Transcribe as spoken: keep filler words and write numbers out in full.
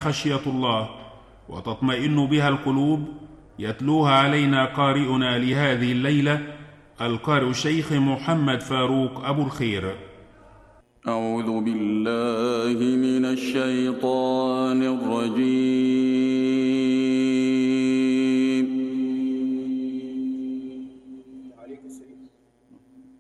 خشية الله وتطمئن بها القلوب، يتلوها علينا قارئنا لهذه الليلة القارئ الشيخ محمد فاروق أبو الخير. أعوذ بالله من الشيطان الرجيم.